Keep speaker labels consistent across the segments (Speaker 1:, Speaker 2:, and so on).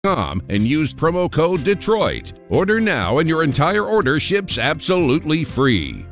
Speaker 1: and use promo code Detroit. Order now and your entire order ships absolutely free.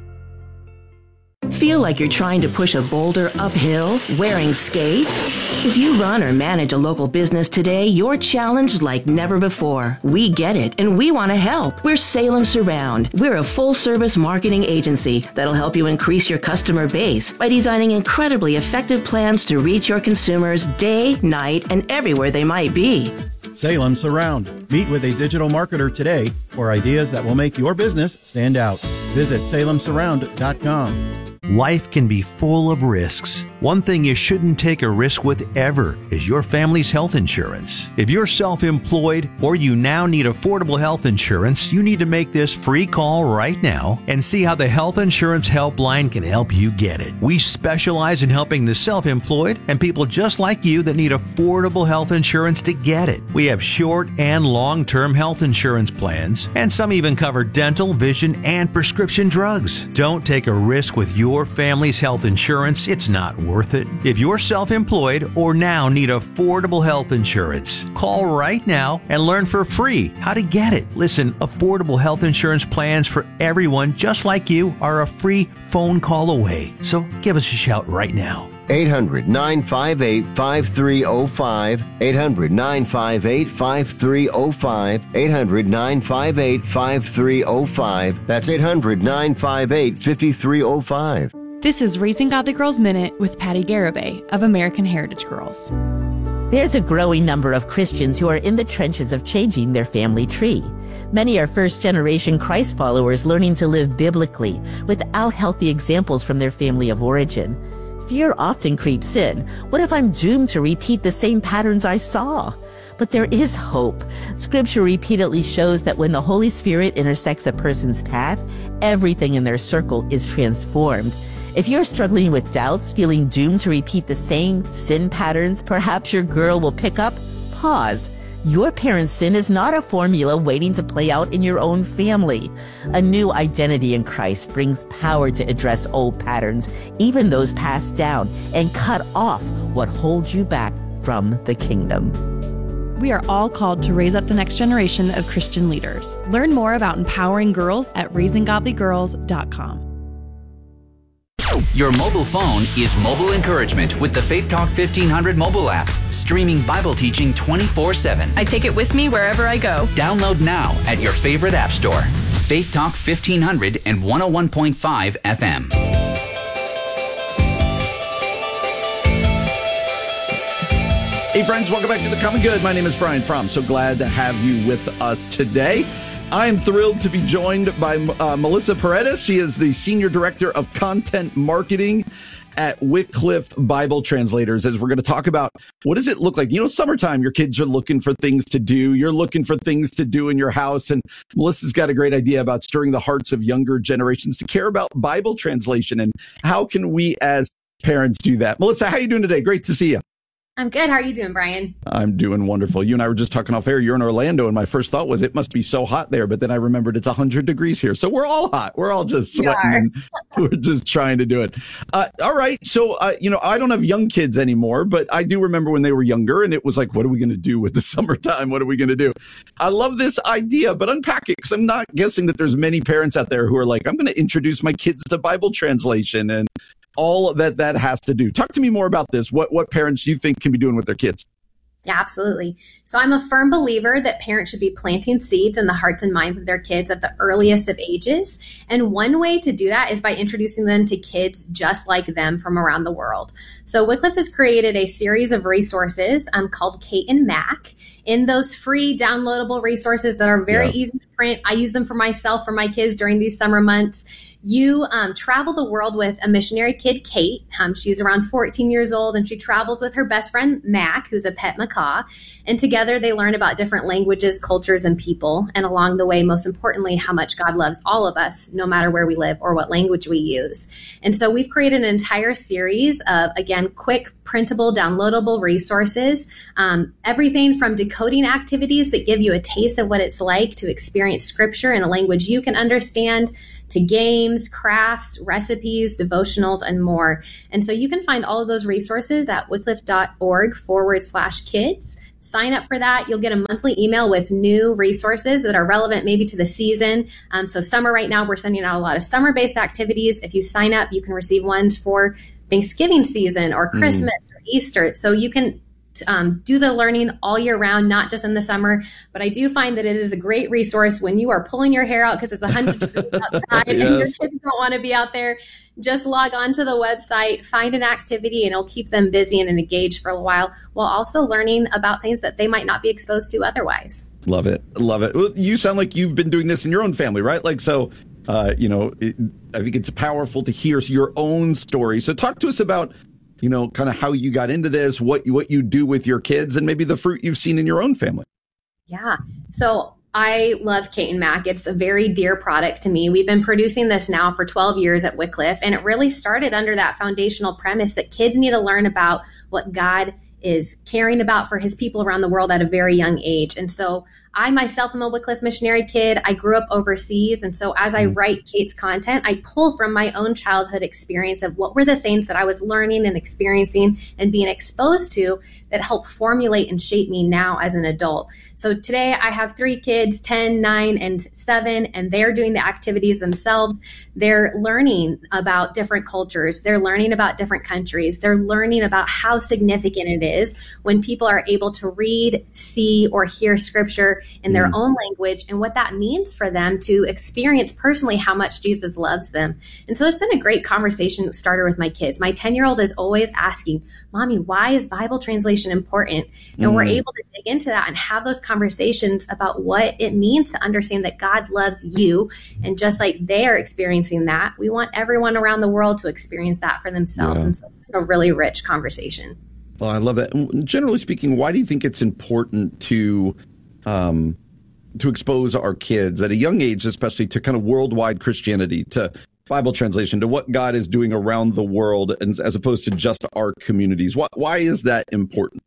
Speaker 2: Feel like you're trying to push a boulder uphill wearing skates? If you run or manage a local business today, you're challenged like never before. We get it, and we want to help. We're Salem Surround. We're a full-service marketing agency that'll help you increase your customer base by designing incredibly effective plans to reach your consumers day, night, and everywhere they might be.
Speaker 3: Salem Surround. Meet with a digital marketer today for ideas that will make your business stand out. Visit salemsurround.com.
Speaker 4: Life can be full of risks. One thing you shouldn't take a risk with ever is your family's health insurance. If you're self-employed or you now need affordable health insurance, you need to make this free call right now and see how the Health Insurance Helpline can help you get it. We specialize in helping the self-employed and people just like you that need affordable health insurance to get it. We have short and long-term health insurance plans, and some even cover dental, vision, and prescription drugs. Don't take a risk with your family's health insurance. It's not worth it. If you're self-employed or now need affordable health insurance, call right now and learn for free how to get it. Listen, affordable health insurance plans for everyone just like you are a free phone call away. So give us a shout right now.
Speaker 5: 800-958-5305, 800-958-5305, 800-958-5305. That's 800-958-5305.
Speaker 6: This is Raising Godly Girls Minute with Patty Garibay of American Heritage Girls.
Speaker 7: There's a growing number of Christians who are in the trenches of changing their family tree. Many are first-generation Christ followers learning to live biblically without healthy examples from their family of origin. Fear often creeps in. What if I'm doomed to repeat the same patterns I saw? But there is hope. Scripture repeatedly shows that when the Holy Spirit intersects a person's path, everything in their circle is transformed. If you're struggling with doubts, feeling doomed to repeat the same sin patterns, perhaps your girl will pick up. Pause. Your parents' sin is not a formula waiting to play out in your own family. A new identity in Christ brings power to address old patterns, even those passed down, and cut off what holds you back from the kingdom.
Speaker 6: We are all called to raise up the next generation of Christian leaders. Learn more about empowering girls at raisinggodlygirls.com.
Speaker 8: Your mobile phone is mobile encouragement with the Faith Talk 1500 mobile app, streaming Bible teaching 24/7.
Speaker 9: I take it with me wherever I go.
Speaker 8: Download now at your favorite app store. Faith Talk 1500 and 101.5 FM.
Speaker 10: Hey friends, welcome back to The Common Good. My name is Brian Fromm. So glad to have you with us today. I am thrilled to be joined by Melissa Paredes. She is the Senior Director of Content Marketing at Wycliffe Bible Translators, as we're going to talk about what does it look like. You know, summertime, your kids are looking for things to do. You're looking for things to do in your house. And Melissa's got a great idea about stirring the hearts of younger generations to care about Bible translation. And how can we as parents do that? Melissa, how are you doing today? Great to see you.
Speaker 11: I'm good. How are you doing, Brian?
Speaker 10: I'm doing wonderful. You and I were just talking off air. You're in Orlando, and my first thought was it must be so hot there. But then I remembered it's 100 degrees here. So we're all hot. We're all just sweating. We're just trying to do it. All right. So, you know, I don't have young kids anymore, but I do remember when they were younger, and it was like, what are we going to do with the summertime? What are we going to do? I love this idea, but unpack it, because I'm not guessing that there's many parents out there who are like, I'm going to introduce my kids to Bible translation and all that has to do. Talk to me more about this. What parents you think can be doing with their kids?
Speaker 11: Yeah, absolutely. So I'm a firm believer that parents should be planting seeds in the hearts and minds of their kids at the earliest of ages. And one way to do that is by introducing them to kids just like them from around the world. So Wycliffe has created a series of resources called Kate and Mac. In those free downloadable resources that are very easy to print, I use them for myself, for my kids during these summer months. You travel the world with a missionary kid, Kate. She's around 14 years old, and she travels with her best friend, Mac, who's a pet macaw. And together they learn about different languages, cultures, and people. And along the way, most importantly, how much God loves all of us, no matter where we live or what language we use. And so we've created an entire series of, again, quick, printable, downloadable resources. Everything from decoding activities that give you a taste of what it's like to experience Scripture in a language you can understand, to games, crafts, recipes, devotionals, and more. And so you can find all of those resources at wycliffe.org/kids. sign up for that. You'll get a monthly email with new resources that are relevant maybe to the season. So summer right now, we're sending out a lot of summer-based activities. If you sign up, you can receive ones for Thanksgiving season or Christmas or Easter. So you can do the learning all year round, not just in the summer. But I do find that it is a great resource when you are pulling your hair out because it's 100 degrees outside and your kids don't want to be out there. Just log on to the website, find an activity, and it'll keep them busy and engaged for a while also learning about things that they might not be exposed to otherwise.
Speaker 10: Love it. Love it. Well, you sound like you've been doing this in your own family, right? Like, so, I think it's powerful to hear your own story. So talk to us about kind of how you got into this, what you do with your kids, and maybe the fruit you've seen in your own family.
Speaker 11: Yeah. So I love Kate and Mac. It's a very dear product to me. We've been producing this now for 12 years at Wycliffe, and it really started under that foundational premise that kids need to learn about what God is caring about for his people around the world at a very young age. And so I myself am a Wycliffe missionary kid. I grew up overseas. And so as I write Kate's content, I pull from my own childhood experience of what were the things that I was learning and experiencing and being exposed to that helped formulate and shape me now as an adult. So today I have 3 kids, 10, 9, and 7, and they're doing the activities themselves. They're learning about different cultures. They're learning about different countries. They're learning about how significant it is when people are able to read, see, or hear scripture in their own language and what that means for them to experience personally how much Jesus loves them. And so it's been a great conversation starter with my kids. My 10-year-old is always asking, Mommy, why is Bible translation important? And we're able to dig into that and have those conversations about what it means to understand that God loves you. And just like they are experiencing that, we want everyone around the world to experience that for themselves. And so it's been a really rich conversation.
Speaker 10: Well, I love that. Generally speaking, why do you think it's important to expose our kids at a young age, especially to kind of worldwide Christianity, to Bible translation, to what God is doing around the world, and as opposed to just our communities? Why is that important?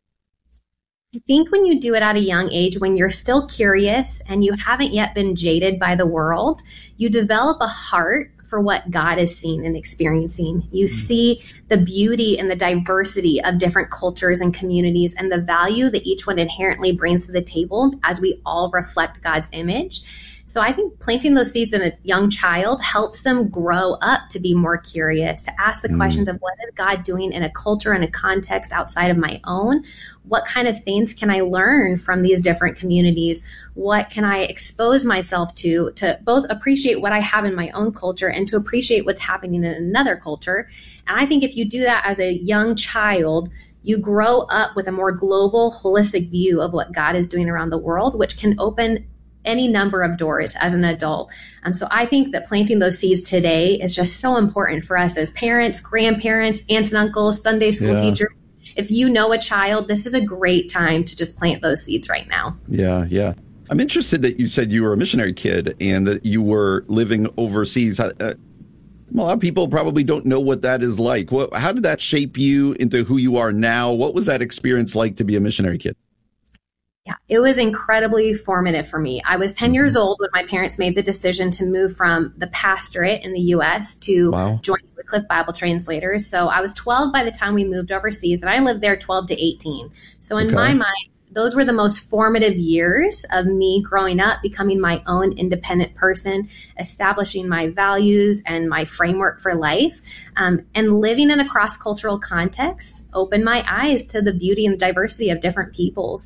Speaker 11: I think when you do it at a young age, when you're still curious and you haven't yet been jaded by the world, you develop a heart for what God is seeing and experiencing. You see the beauty and the diversity of different cultures and communities and the value that each one inherently brings to the table as we all reflect God's image. So I think planting those seeds in a young child helps them grow up to be more curious, to ask the questions of what is God doing in a culture and a context outside of my own? What kind of things can I learn from these different communities? What can I expose myself to both appreciate what I have in my own culture and to appreciate what's happening in another culture? And I think if you do that as a young child, you grow up with a more global, holistic view of what God is doing around the world, which can open any number of doors as an adult. So I think that planting those seeds today is just so important for us as parents, grandparents, aunts and uncles, Sunday school teachers. If you know a child, this is a great time to just plant those seeds right now. Yeah.
Speaker 10: I'm interested that you said you were a missionary kid and that you were living overseas. A lot of people probably don't know what that is like. How did that shape you into who you are now? What was that experience like to be a missionary kid?
Speaker 11: Yeah, it was incredibly formative for me. I was 10 years old when my parents made the decision to move from the pastorate in the U.S. to join Wycliffe Bible Translators. So I was 12 by the time we moved overseas, and I lived there 12 to 18. So in my mind, those were the most formative years of me growing up, becoming my own independent person, establishing my values and my framework for life, and living in a cross-cultural context opened my eyes to the beauty and diversity of different peoples.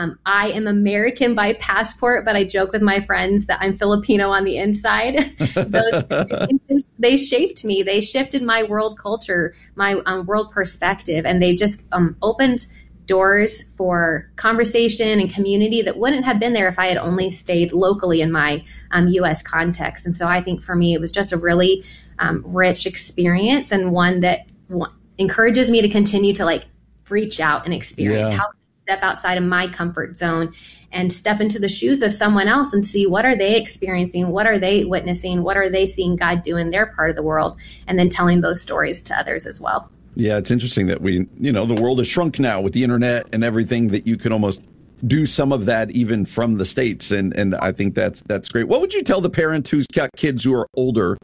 Speaker 11: I am American by passport, but I joke with my friends that I'm Filipino on the inside. Those experiences, they shaped me. They shifted my world culture, my world perspective, and they just opened doors for conversation and community that wouldn't have been there if I had only stayed locally in my U.S. context. And so I think for me, it was just a really rich experience, and one that encourages me to continue to reach out and experience how to step outside of my comfort zone and step into the shoes of someone else and see what are they experiencing, what are they witnessing, what are they seeing God do in their part of the world, and then telling those stories to others as well.
Speaker 10: Yeah, it's interesting that the world has shrunk now with the internet and everything, that you can almost do some of that even from the States. And I think that's great. What would you tell the parent who's got kids who are older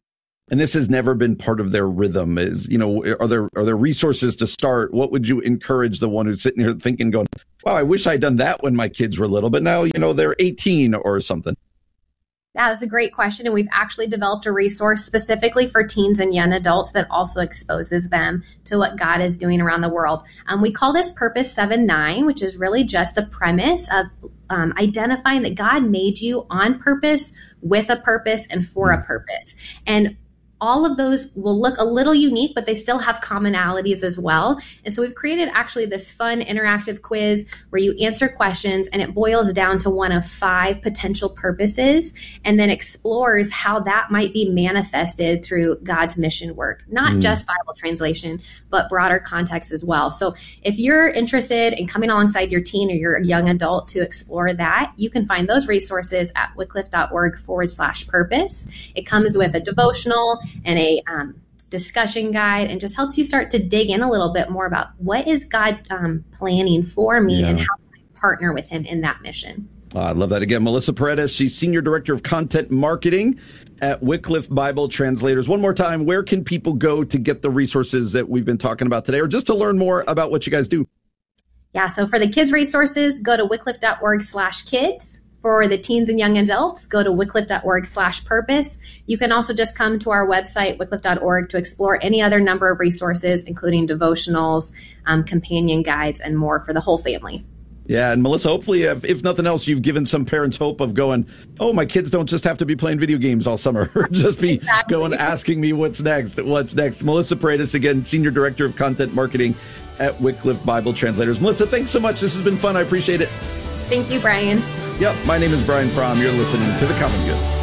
Speaker 10: and this has never been part of their rhythm, is, are there resources to start? What would you encourage the one who's sitting here thinking, going, wow, I wish I'd done that when my kids were little, but now, they're 18 or something?
Speaker 11: Yeah, that's a great question. And we've actually developed a resource specifically for teens and young adults that also exposes them to what God is doing around the world. We call this Purpose 7-9, which is really just the premise of identifying that God made you on purpose, with a purpose, and for a purpose. And all of those will look a little unique, but they still have commonalities as well. And so we've created actually this fun interactive quiz where you answer questions and it boils down to one of 5 potential purposes and then explores how that might be manifested through God's mission work, not just Bible translation, but broader context as well. So if you're interested in coming alongside your teen or your young adult to explore that, you can find those resources at wycliffe.org/purpose. It comes with a devotional and a discussion guide, and just helps you start to dig in a little bit more about what is God planning for me and how can I partner with him in that mission.
Speaker 10: I love that. Again, Melissa Paredes, she's Senior Director of Content Marketing at Wycliffe Bible Translators. One more time, where can people go to get the resources that we've been talking about today, or just to learn more about what you guys do?
Speaker 11: Yeah, so for the kids resources, go to wycliffe.org/kids. For the teens and young adults, go to wycliffe.org/purpose. You can also just come to our website, wycliffe.org, to explore any other number of resources, including devotionals, companion guides, and more for the whole family.
Speaker 10: Yeah, and Melissa, hopefully, if nothing else, you've given some parents hope of going, oh, my kids don't just have to be playing video games all summer, or just be going asking me what's next. Melissa Paredes, again, Senior Director of Content Marketing at Wycliffe Bible Translators. Melissa, thanks so much. This has been fun. I appreciate it.
Speaker 11: Thank you, Brian.
Speaker 10: Yep, my name is Brian Fromm. You're listening to The Common Good.